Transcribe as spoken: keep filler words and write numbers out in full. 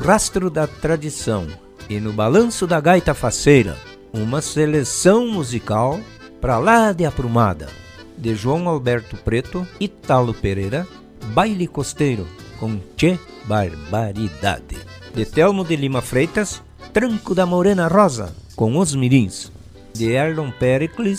rastro da tradição e no balanço da gaita faceira, uma seleção musical pra lá de aprumada, de João Alberto Preto, Italo Pereira, Baile Costeiro, com Tchê Barbaridade. De Telmo de Lima Freitas, Tranco da Morena Rosa, com Os Mirins. De Erlon Pericles,